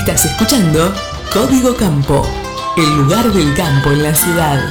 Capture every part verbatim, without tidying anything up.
Estás escuchando Código Campo, el lugar del campo en la ciudad.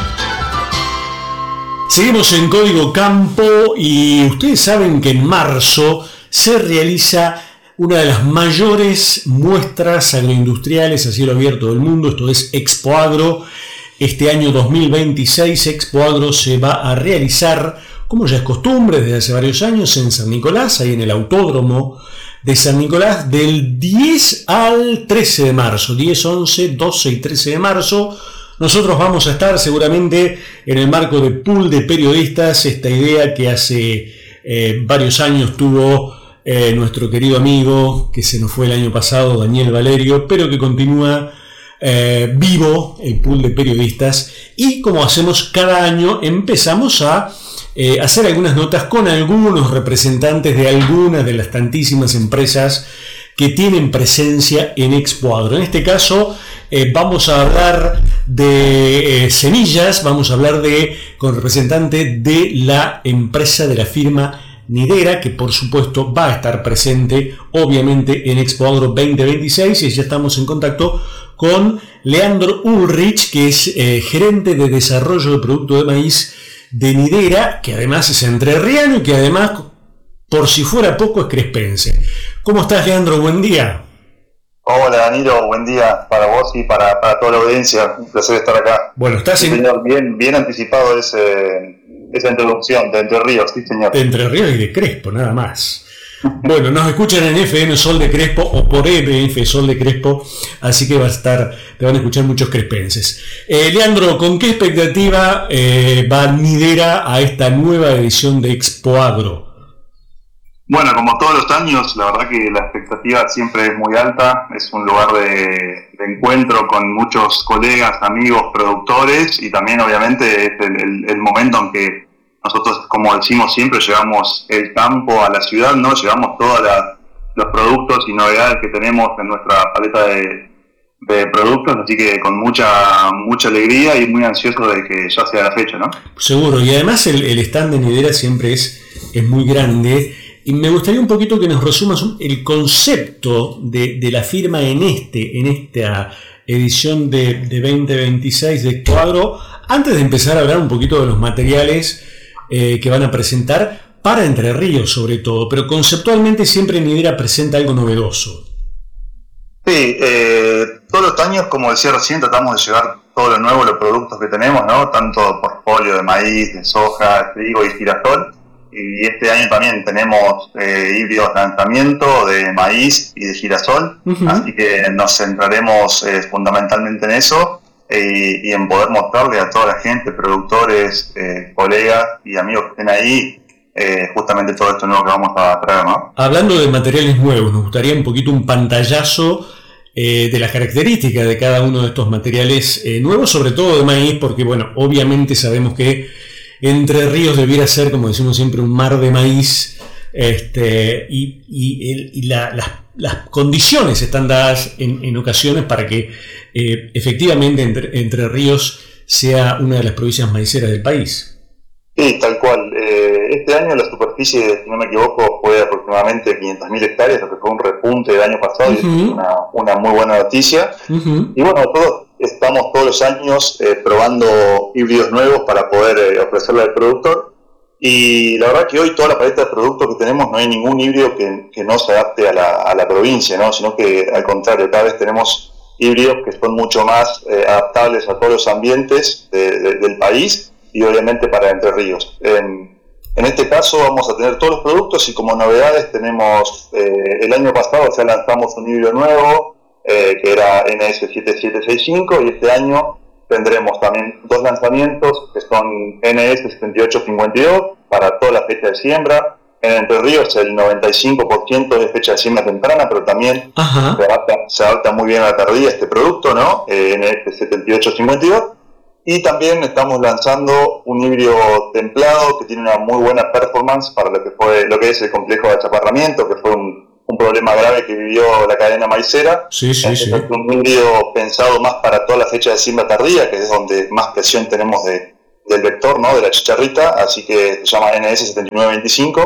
Seguimos en Código Campo y ustedes saben que en marzo se realiza una de las mayores muestras agroindustriales a cielo abierto del mundo, esto es Expo Agro. Este año dos mil veintiséis Expo Agro se va a realizar, como ya es costumbre desde hace varios años, en San Nicolás, ahí en el Autódromo de San Nicolás, del diez al trece de marzo, diez, once, doce y trece de marzo. Nosotros vamos a estar seguramente en el marco de Pool de Periodistas, esta idea que hace eh, varios años tuvo eh, nuestro querido amigo, que se nos fue el año pasado, Daniel Valerio, pero que continúa eh, vivo, el Pool de Periodistas, y como hacemos cada año, empezamos a eh, hacer algunas notas con algunos representantes de algunas de las tantísimas empresas que tienen presencia en Expo Agro. En este caso eh, vamos a hablar de eh, semillas, vamos a hablar de con representante de la empresa de la firma Nidera, que por supuesto va a estar presente obviamente en Expo Agro veinte veintiséis, y ya estamos en contacto con Leandro Ulrich, que es eh, gerente de desarrollo de producto de maíz de Nidera, que además es entrerriano y que además, por si fuera poco, es crespense. ¿Cómo estás, Leandro? Buen día. Hola, Danilo, buen día para vos y para, para toda la audiencia. Un placer estar acá. Bueno, estás sí, en... señor, bien, bien anticipado ese, esa introducción de Entre Ríos, sí, señor. De Entre Ríos y de Crespo, nada más. Bueno, nos escuchan en F M Sol de Crespo o por M F Sol de Crespo, así que va a estar, te van a escuchar muchos crespenses. Eh, Leandro, ¿con qué expectativa eh, va Nidera a esta nueva edición de Expo Agro? Bueno, como todos los años, la verdad que la expectativa siempre es muy alta. Es un lugar de, de encuentro con muchos colegas, amigos, productores, y también obviamente es el, el, el momento en que nosotros, como decimos siempre, llevamos el campo a la ciudad, ¿no? Llevamos todos los productos y novedades que tenemos en nuestra paleta de, de productos, así que con mucha mucha alegría y muy ansioso de que ya sea la fecha, ¿no? Seguro, y además el, el stand de Nidera siempre es, es muy grande. Y me gustaría un poquito que nos resumas el concepto de, de la firma en este en esta edición de, de veinte veintiséis de Expo Agro, antes de empezar a hablar un poquito de los materiales eh, que van a presentar para Entre Ríos sobre todo, pero conceptualmente siempre Nidera presenta algo novedoso. Sí, eh, todos los años, como decía recién, tratamos de llevar todo lo nuevo, los productos que tenemos, ¿no? Tanto portfolio de maíz, de soja, trigo y girasol. Y este año también tenemos eh, híbridos de lanzamiento de maíz y de girasol, uh-huh. Así que nos centraremos eh, fundamentalmente en eso eh, y en poder mostrarle a toda la gente, productores, eh, colegas y amigos que estén ahí, eh, justamente todo esto nuevo que vamos a traer, ¿no? Hablando de materiales nuevos, nos gustaría un poquito un pantallazo eh, de las características de cada uno de estos materiales eh, nuevos, sobre todo de maíz, porque bueno, obviamente sabemos que Entre Ríos debiera ser, como decimos siempre, un mar de maíz, este, y, y, el, y la, las, las condiciones están dadas en, en ocasiones para que eh, efectivamente entre, Entre Ríos sea una de las provincias maiceras del país. Sí, tal cual. Eh, este año la superficie, si no me equivoco, fue aproximadamente quinientas mil hectáreas, lo que fue un repunte del año pasado, uh-huh. Y es una, una muy buena noticia. Uh-huh. Y bueno, todos estamos todos los años eh, probando híbridos nuevos para poder eh, ofrecerle al productor. Y la verdad que hoy toda la paleta de productos que tenemos, no hay ningún híbrido que, que no se adapte a la, a la provincia, ¿no? Sino que al contrario, cada vez tenemos híbridos que son mucho más eh, adaptables a todos los ambientes de, de, del país y obviamente para Entre Ríos. En, en este caso vamos a tener todos los productos y como novedades tenemos, eh, el año pasado ya lanzamos un híbrido nuevo, Eh, que era N S siete siete seis cinco, y este año tendremos también dos lanzamientos que son N S setenta y ocho cincuenta y dos para toda la fecha de siembra. En Entre Ríos el noventa y cinco por ciento de fecha de siembra temprana, pero también se adapta, se adapta muy bien a la tardía este producto, ¿no? Eh, N S setenta y ocho cincuenta y dos. Y también estamos lanzando un híbrido templado que tiene una muy buena performance para lo que fue lo que es el complejo de achaparramiento, que fue un un problema grave que vivió la cadena maicera. Sí, sí, sí. Es un híbrido pensado más para toda la fecha de siembra tardía, que es donde más presión tenemos de, del vector, ¿no? De la chicharrita, así que se llama N S setenta y nueve veinticinco.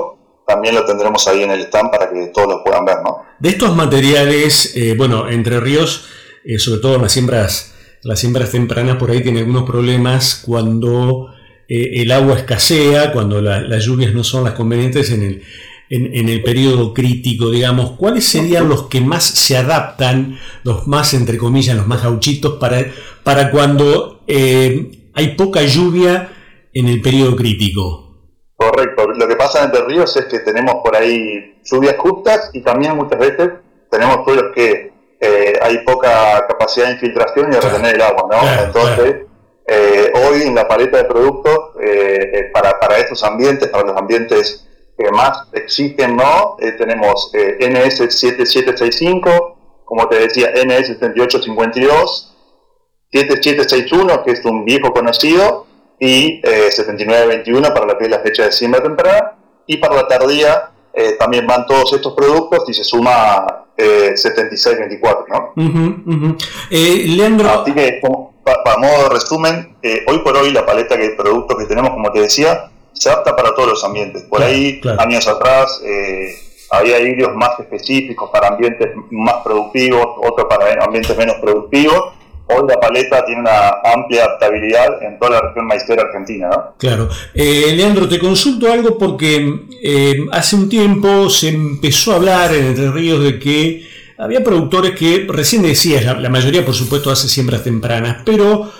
también lo tendremos ahí en el stand para que todos lo puedan ver, ¿no? De estos materiales, eh, bueno, Entre Ríos, eh, sobre todo en las siembras, las siembras tempranas, por ahí tiene algunos problemas cuando eh, el agua escasea, cuando la, las lluvias no son las convenientes en el, en, en el periodo crítico, digamos. ¿Cuáles serían los que más se adaptan, los más, entre comillas, los más gauchitos, para, para cuando eh, hay poca lluvia en el periodo crítico? Correcto. Lo que pasa en Entre Ríos es que tenemos por ahí lluvias justas y también muchas veces tenemos suelos que eh, hay poca capacidad de infiltración y de retener el agua, ¿no? Claro, Entonces, claro. Eh, hoy en la paleta de productos, eh, para, para estos ambientes, para los ambientes que más exigen, ¿no? Eh, tenemos eh, N S siete siete seis cinco, como te decía, N S setenta y ocho cincuenta y dos, siete siete seis uno, que es un viejo conocido, y eh, setenta y nueve veintiuno para lo que es la fecha de siembra temprana, y para la tardía eh, también van todos estos productos y se suma eh, setenta y seis veinticuatro, ¿no? Uh-huh, uh-huh. Eh, Leandro... Así que, como, para, para modo de resumen, eh, hoy por hoy la paleta de productos que tenemos, como te decía, se adapta para todos los ambientes. Por claro, ahí, claro. años atrás, eh, había híbridos más específicos para ambientes más productivos, otros para ambientes menos productivos. Hoy la paleta tiene una amplia adaptabilidad en toda la región maicera argentina, ¿no? Claro. Eh, Leandro, te consulto algo porque eh, hace un tiempo se empezó a hablar en Entre Ríos de que había productores que, recién decías, la, la mayoría por supuesto hace siembras tempranas, pero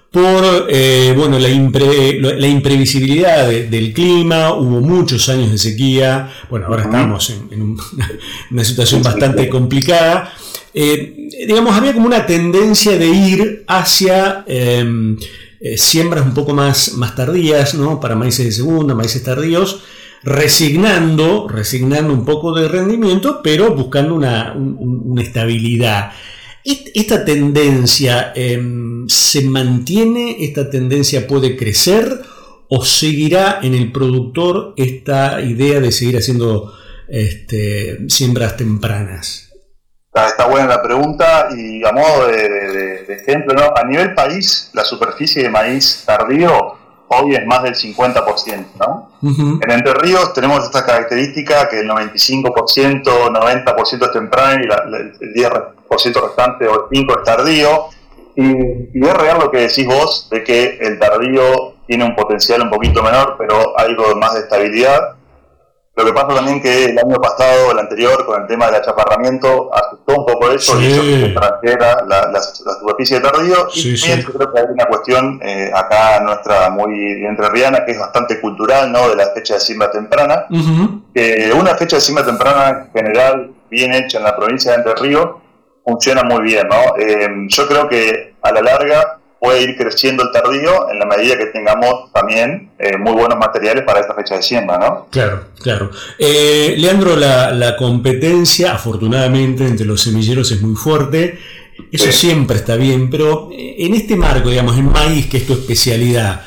por eh, bueno, la, impre, la imprevisibilidad de, del clima, hubo muchos años de sequía, bueno, ahora uh-huh. estamos en, en un, una situación bastante complicada. Eh, digamos, había como una tendencia de ir hacia eh, eh, siembras un poco más, más tardías, ¿no? Para maíces de segunda, maíces tardíos, resignando, resignando un poco de rendimiento, pero buscando una, un, una estabilidad. ¿Esta tendencia eh, se mantiene? ¿Esta tendencia puede crecer? ¿O seguirá en el productor esta idea de seguir haciendo este, siembras tempranas? Está buena la pregunta y a modo de, de, de ejemplo, ¿no? A nivel país, la superficie de maíz tardío hoy es más del cincuenta por ciento, ¿no? Uh-huh. En Entre Ríos tenemos esta característica que el noventa y cinco por ciento, noventa por ciento es temprano y la, la, el diez por ciento restante o el cinco por ciento es tardío. Y, y es real lo que decís vos, de que el tardío tiene un potencial un poquito menor, pero algo más de estabilidad. Lo que pasa también que el año pasado, el anterior, con el tema del achaparramiento, afectó un poco eso, sí. y eso que se trajera la, la, la superficie de tardío. Sí, y también sí. yo creo que hay una cuestión eh, acá nuestra muy entrerriana, que es bastante cultural, ¿no? De la fecha de siembra temprana. Uh-huh. Eh, una fecha de siembra temprana general, bien hecha en la provincia de Entre Ríos, funciona muy bien, ¿no? Eh, yo creo que a la larga puede ir creciendo el tardío en la medida que tengamos también eh, muy buenos materiales para esta fecha de siembra, ¿no? Claro, claro. Eh, Leandro, la, la competencia, afortunadamente, entre los semilleros es muy fuerte. Eso sí. Siempre está bien, pero en este marco, digamos, en maíz, que es tu especialidad,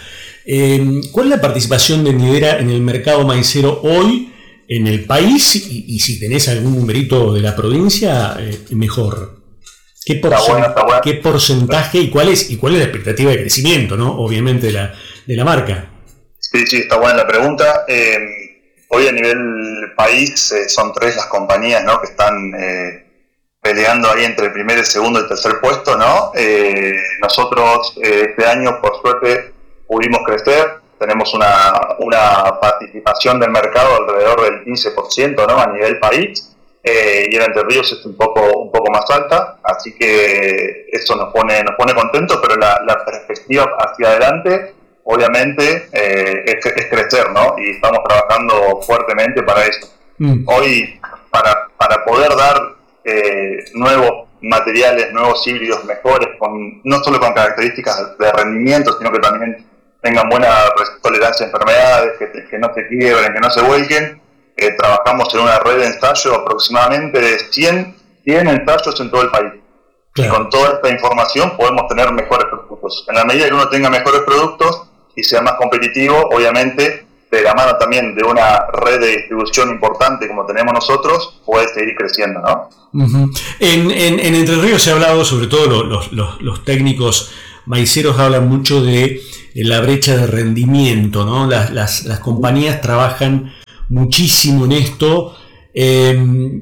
eh, ¿cuál es la participación de Nidera en el mercado maicero hoy en el país? Y, y si tenés algún numerito de la provincia, eh, mejor. ¿Qué, porcent- está bueno, está bueno. ¿Qué porcentaje y cuál es y cuál es la expectativa de crecimiento, ¿no? Obviamente de la, de la marca? Sí, sí, está buena la pregunta. Eh, hoy a nivel país eh, son tres las compañías, ¿no? Que están eh, peleando ahí entre el primer, el segundo y el tercer puesto, ¿no? Eh, nosotros eh, este año, por suerte, pudimos crecer. Tenemos una, una participación del mercado alrededor del quince por ciento, ¿no? A nivel país. Eh, y en Entre Ríos es un poco un poco más alta, así que eso nos pone nos pone contentos, pero la, la perspectiva hacia adelante obviamente eh, es, es crecer, ¿no? Y estamos trabajando fuertemente para eso. Mm. Hoy, para, para poder dar eh, nuevos materiales, nuevos híbridos mejores, con, no solo con características de rendimiento, sino que también tengan buena tolerancia a enfermedades, que, que no se quiebren, que no se vuelquen. Eh, trabajamos en una red de ensayo aproximadamente de cien, cien ensayos en todo el país. Claro. Y con toda esta información podemos tener mejores productos. En la medida que uno tenga mejores productos y sea más competitivo, obviamente, de la mano también de una red de distribución importante como tenemos nosotros, puede seguir creciendo, ¿no? Uh-huh. En, en, en Entre Ríos se ha hablado, sobre todo los, los, los técnicos maiceros hablan mucho de la brecha de rendimiento, ¿no? Las, las, las compañías trabajan muchísimo en esto. Eh,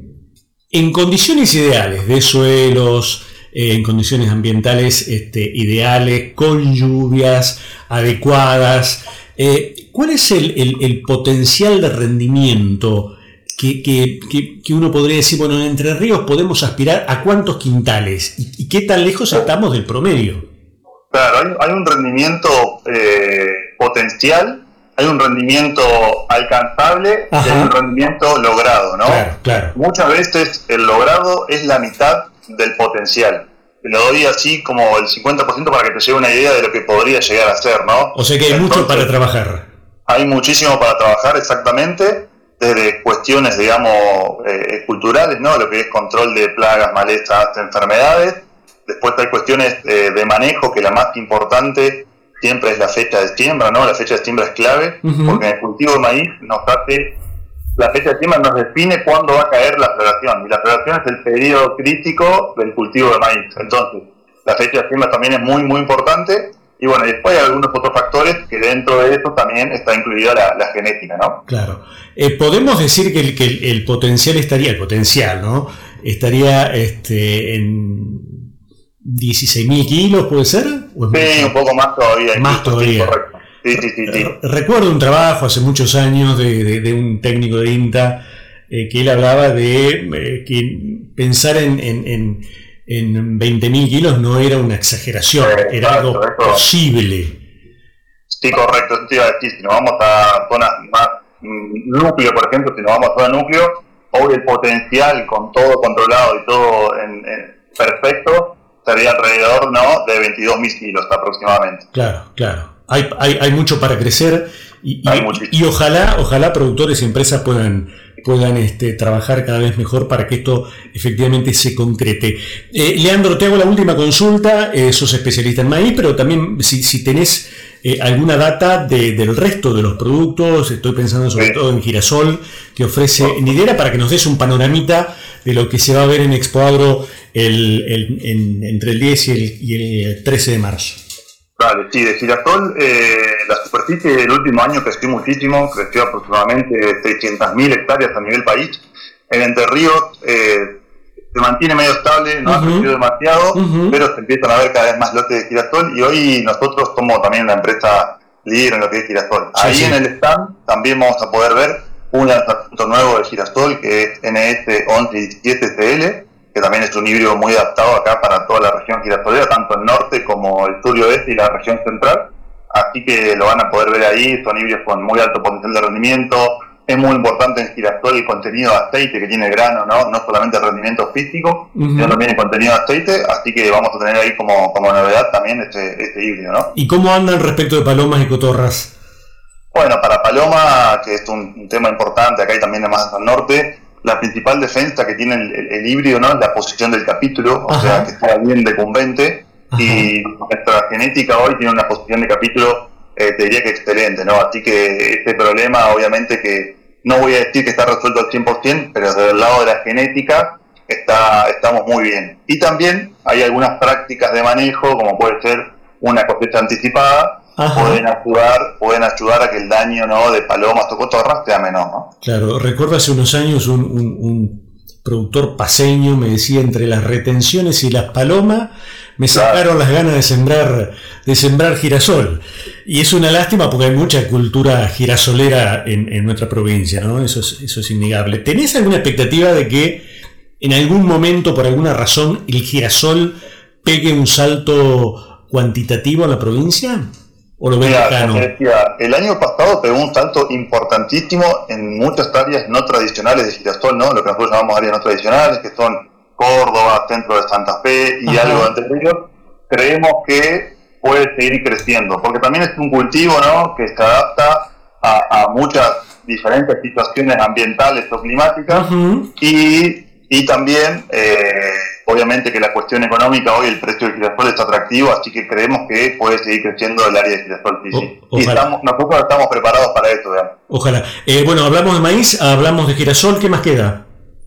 en condiciones ideales de suelos, eh, en condiciones ambientales este, ideales, con lluvias adecuadas, eh, ¿cuál es el, el, el potencial de rendimiento que, que, que, que uno podría decir, bueno, en Entre Ríos podemos aspirar a cuántos quintales y, y qué tan lejos estamos del promedio? Claro, hay, hay un rendimiento eh, potencial, hay un rendimiento alcanzable. Ajá. Y hay un rendimiento logrado, ¿no? Claro, claro. Muchas veces el logrado es la mitad del potencial. Te lo doy así como el cincuenta por ciento para que te lleve una idea de lo que podría llegar a ser, ¿no? O sea que hay Entonces, mucho para trabajar. Hay muchísimo para trabajar, exactamente, desde cuestiones, digamos, eh, culturales, ¿no? Lo que es control de plagas, malezas, enfermedades. Después hay cuestiones eh, de manejo, que la más importante siempre es la fecha de siembra, ¿no? La fecha de siembra es clave, uh-huh. porque en el cultivo de maíz nos hace, la fecha de siembra nos define cuándo va a caer la floración, y la floración es el periodo crítico del cultivo de maíz. Entonces, la fecha de siembra también es muy, muy importante, y bueno, después hay algunos otros factores que dentro de eso también está incluida la, la genética, ¿no? Claro. Eh, podemos decir que el, que el, el potencial estaría, el potencial, ¿no? Estaría este, en dieciséis mil kilos, ¿puede ser? ¿O es sí, un poco más todavía. Más todavía. Sí, correcto. Sí, sí, sí, sí. Recuerdo un trabajo hace muchos años de, de, de un técnico de INTA eh, que él hablaba de eh, que pensar en, en, en, en veinte mil kilos no era una exageración, eh, era exacto, algo eso. posible. Sí, correcto, eso te iba a decir. Si nos vamos a zonas más núcleo, por ejemplo, si nos vamos a zona núcleo, hoy el potencial con todo controlado y todo en, en perfecto sería alrededor, ¿no?, de veintidós mil kilos aproximadamente. Claro, claro. Hay, hay, hay mucho para crecer y, y, y ojalá, ojalá productores y empresas puedan, puedan este, trabajar cada vez mejor para que esto efectivamente se concrete. Eh, Leandro, te hago la última consulta. Eh, sos especialista en maíz, pero también si, si tenés eh, alguna data de, del resto de los productos, estoy pensando sobre sí. todo en girasol que ofrece oh. Nidera, para que nos des un panoramita de lo que se va a ver en Expoagro el, el, en, entre el diez y el, y el trece de marzo. Vale, sí, de girasol, eh, la superficie del último año creció muchísimo, creció aproximadamente seiscientas mil hectáreas a nivel país. En Entre Ríos eh, se mantiene medio estable, no uh-huh. ha crecido demasiado, uh-huh. pero se empiezan a ver cada vez más lotes de girasol, y hoy nosotros somos también una empresa líder en lo que es girasol. Sí, Ahí sí. en el stand también vamos a poder ver un lanzamiento nuevo de girasol, que es N S once diecisiete C L, que también es un híbrido muy adaptado acá para toda la región girasolera, tanto el norte como el sur y oeste y la región central. Así que lo van a poder ver ahí, son híbridos con muy alto potencial de rendimiento. Es muy importante en girasol el contenido de aceite que tiene el grano, ¿no? No solamente el rendimiento físico, uh-huh. sino también el contenido de aceite, así que vamos a tener ahí como, como novedad también este, este híbrido, ¿no? ¿Y cómo andan respecto de palomas y cotorras? Bueno, para paloma, que es un, un tema importante acá y también además al norte, la principal defensa que tiene el, el, el híbrido, ¿no?, es la posición del capítulo, o Ajá. sea, que sea bien decumbente. Ajá. Y nuestra genética hoy tiene una posición de capítulo, eh, te diría que excelente, ¿no? Así que este problema, obviamente que no voy a decir que está resuelto al cien por ciento, pero desde el lado de la genética está, estamos muy bien. Y también hay algunas prácticas de manejo, como puede ser una cosecha anticipada, Ajá. pueden ayudar pueden ayudar a que el daño, ¿no?, de palomas o cotorras sea menor, ¿no? Claro, recuerdo hace unos años un, un, un productor paceño me decía, entre las retenciones y las palomas me sacaron claro. las ganas de sembrar de sembrar girasol, y es una lástima porque hay mucha cultura girasolera en, en nuestra provincia, ¿no? Eso es, eso es innegable. ¿Tenés alguna expectativa de que en algún momento, por alguna razón, el girasol pegue un salto cuantitativo en la provincia? ¿O lo ves lejano? Decía, el año pasado pegó un salto importantísimo en muchas áreas no tradicionales de girasol, ¿no? Lo que nosotros llamamos áreas no tradicionales, que son Córdoba, centro de Santa Fe y Ajá. algo de Entre Ríos. Creemos que puede seguir creciendo, porque también es un cultivo, ¿no?, que se adapta a, a muchas diferentes situaciones ambientales o climáticas. Uh-huh. y Y también, eh, obviamente que la cuestión económica, hoy el precio del girasol es atractivo, así que creemos que puede seguir creciendo el área de girasol. Sí, sí. Y estamos, nosotros estamos preparados para eso, digamos. Ojalá. Eh, bueno, hablamos de maíz, hablamos de girasol, ¿qué más queda?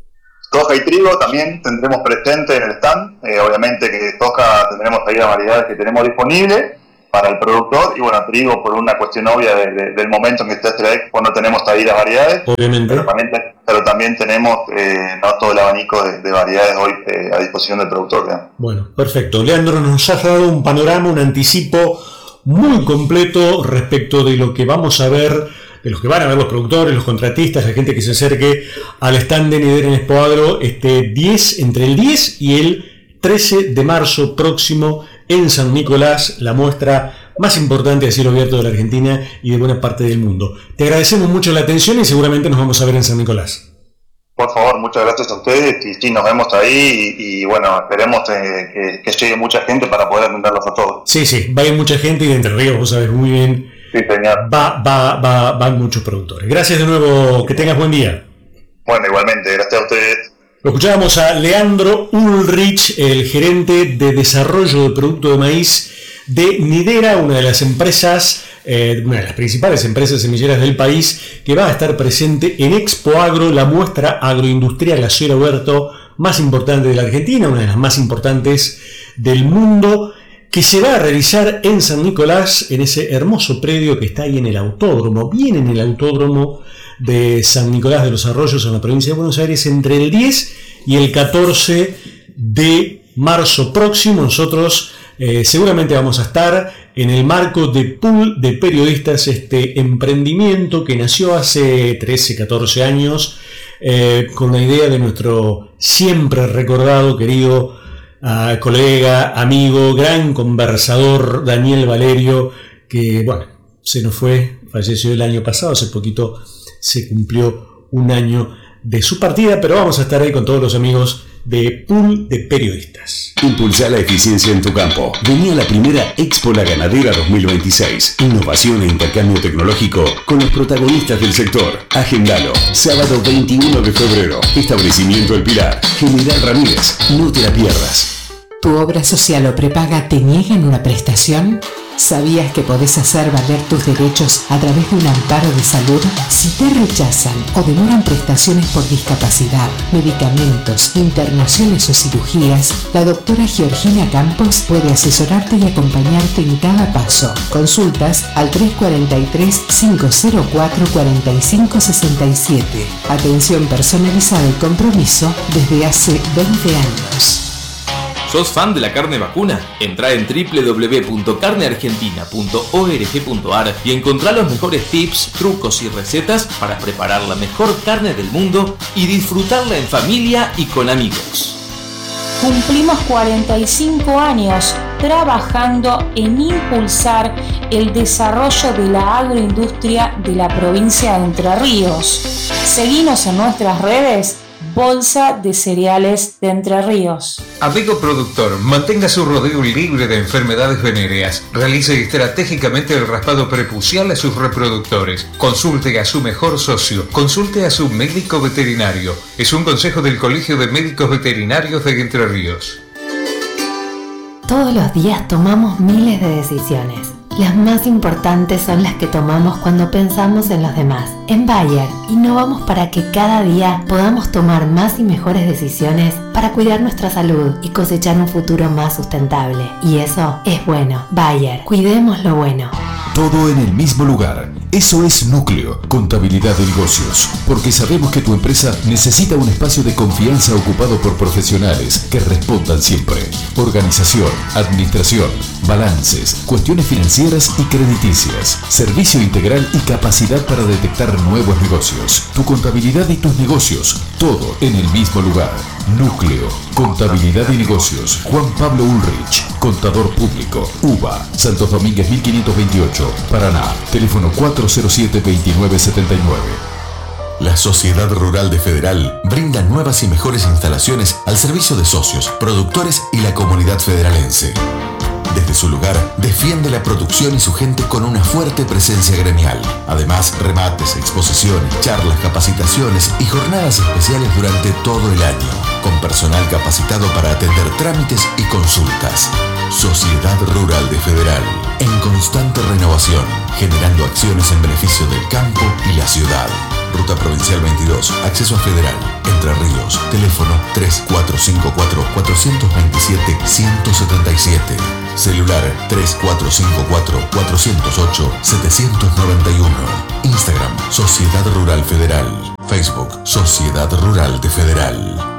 Soja y trigo también tendremos presente en el stand. Eh, obviamente que soja tendremos ahí las variedades que tenemos disponibles. para el productor. Y bueno, trigo por una cuestión obvia de, de, del momento en que está la expo, no tenemos tabidas variedades. Obviamente. Pero también, pero también tenemos eh, no todo el abanico de, de variedades hoy eh, a disposición del productor. ¿no? Bueno, perfecto. Leandro, nos has dado un panorama, un anticipo muy completo respecto de lo que vamos a ver, de los que van a ver los productores, los contratistas, la gente que se acerque al stand de Nidera en Expo Agro este diez, entre el diez y el trece de marzo próximo en San Nicolás, la muestra más importante a cielo abierto de la Argentina y de buena parte del mundo. Te agradecemos mucho la atención y seguramente nos vamos a ver en San Nicolás. Por favor, muchas gracias a ustedes y sí, nos vemos ahí y, y bueno, esperemos eh, que, que llegue mucha gente para poder atenderlos a todos. Sí, sí, va a ir mucha gente y de Entre Ríos, vos sabés muy bien, sí, señor. Va, va, va, van muchos productores. Gracias de nuevo, que tengas buen día. Bueno, igualmente, gracias a ustedes. Lo escuchábamos a Leandro Ulrich, el gerente de desarrollo de producto de maíz de Nidera, una de las empresas, eh, una de las principales empresas semilleras del país, que va a estar presente en Expo Agro, la muestra agroindustrial a cielo abierto más importante de la Argentina, una de las más importantes del mundo, que se va a realizar en San Nicolás, en ese hermoso predio que está ahí en el autódromo, bien en el autódromo de San Nicolás de los Arroyos, en la provincia de Buenos Aires, entre el diez y el catorce de marzo próximo. Nosotros eh, seguramente vamos a estar en el marco de Pool de Periodistas, este emprendimiento que nació hace trece, catorce años, eh, con la idea de nuestro siempre recordado, querido uh, colega, amigo, gran conversador Daniel Valerio, que bueno, se nos fue, falleció el año pasado, hace poquito se cumplió un año de su partida, pero vamos a estar ahí con todos los amigos de Pool de Periodistas. Impulsa la eficiencia en tu campo. Vení a la primera Expo La Ganadera dos mil veintiséis. Innovación e intercambio tecnológico con los protagonistas del sector. Agendalo. Sábado veintiuno de febrero. Establecimiento El Pilar. General Ramírez. No te la pierdas. ¿Tu obra social o prepaga te niegan una prestación? ¿Sabías que podés hacer valer tus derechos a través de un amparo de salud? Si te rechazan o demoran prestaciones por discapacidad, medicamentos, internaciones o cirugías, la doctora Georgina Campos puede asesorarte y acompañarte en cada paso. Consultas al tres cuatro tres, cinco cero cuatro, cuatro cinco seis siete. Atención personalizada y compromiso desde hace veinte años. ¿Sos fan de la carne vacuna? Entrá en doble u doble u doble u punto carne argentina punto org punto a r y encontrá los mejores tips, trucos y recetas para preparar la mejor carne del mundo y disfrutarla en familia y con amigos. Cumplimos cuarenta y cinco años trabajando en impulsar el desarrollo de la agroindustria de la provincia de Entre Ríos. Seguinos en nuestras redes, Bolsa de Cereales de Entre Ríos. Amigo productor, mantenga su rodeo libre de enfermedades venéreas. Realice estratégicamente el raspado prepucial a sus reproductores. Consulte a su mejor socio. Consulte a su médico veterinario. Es un consejo del Colegio de Médicos Veterinarios de Entre Ríos. Todos los días tomamos miles de decisiones. Las más importantes son las que tomamos cuando pensamos en los demás. En Bayer, innovamos para que cada día podamos tomar más y mejores decisiones para cuidar nuestra salud y cosechar un futuro más sustentable. Y eso es bueno. Bayer, cuidemos lo bueno. Todo en el mismo lugar. Eso es Núcleo, Contabilidad de Negocios. Porque sabemos que tu empresa necesita un espacio de confianza ocupado por profesionales que respondan siempre. Organización, administración, balances, cuestiones financieras y crediticias. Servicio integral y capacidad para detectar nuevos negocios. Tu contabilidad y tus negocios. Todo en el mismo lugar. Núcleo, Contabilidad y Negocios. Juan Pablo Ulrich, Contador Público. U B A, Santos Domínguez mil quinientos veintiocho, Paraná. Teléfono cuatro cero siete, veintinueve setenta y nueve. La Sociedad Rural de Federal brinda nuevas y mejores instalaciones al servicio de socios, productores y la comunidad federalense. Desde su lugar, defiende la producción y su gente con una fuerte presencia gremial. Además, remates, exposiciones, charlas, capacitaciones y jornadas especiales durante todo el año, con personal capacitado para atender trámites y consultas. Sociedad Rural de Federal, en constante renovación, generando acciones en beneficio del campo y la ciudad. Ruta Provincial veintidós, acceso a Federal, Entre Ríos. Teléfono tres cuatro cinco cuatro, cuatro dos siete, uno cero siete siete. Celular tres cuatro cinco cuatro, cuatro cero ocho, siete nueve uno. Instagram Sociedad Rural Federal. Facebook Sociedad Rural de Federal.